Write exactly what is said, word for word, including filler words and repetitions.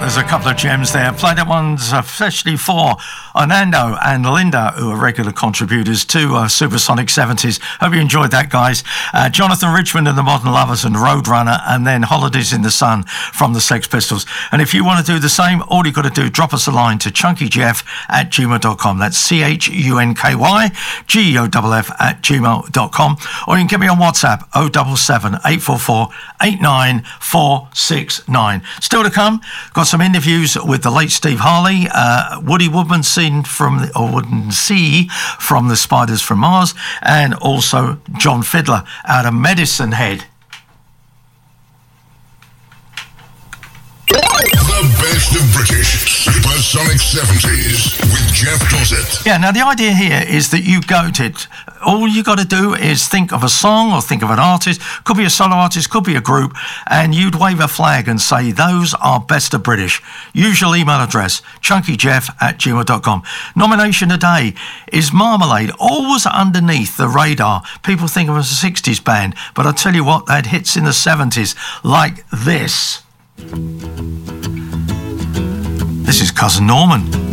There's a couple of gems there. Play that one's especially for Orlando and Linda, who are regular contributors to uh, Supersonic seventies. Hope you enjoyed that, guys. Uh, Jonathan Richman and the Modern Lovers and Roadrunner, and then Holidays in the Sun from the Sex Pistols. And if you want to do the same, all you've got to do, drop us a line to chunkyjeff at gmail dot com. That's C H U N K Y G E O F F at gmail dot com. Or you can get me on WhatsApp, oh seven seven, eight four four, eight nine four six nine. Still to come, got some interviews with the late Steve Harley, uh, Woody Woodman seen from the, or Wooden Sea from the Spiders from Mars, and also John Fiddler out of Medicine Head. The best of British Supersonic seventies with Jeff Dossett. Yeah, now the idea here is that you go to it. All you got to do is think of a song or think of an artist, could be a solo artist, could be a group, and you'd wave a flag and say, those are best of British. Usual email address, chunkyjeff at gmail dot com. Nomination today is Marmalade, always underneath the radar. People think of it as a sixties band, but I tell you what, they had hits in the seventies like this. This is Cousin Norman.